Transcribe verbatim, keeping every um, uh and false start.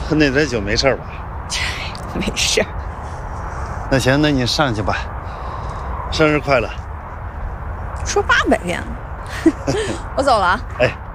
喝那点酒没事吧？ 没事。 那行，那你上去吧。生日快乐！ 说八百遍了。我走了啊。 哎。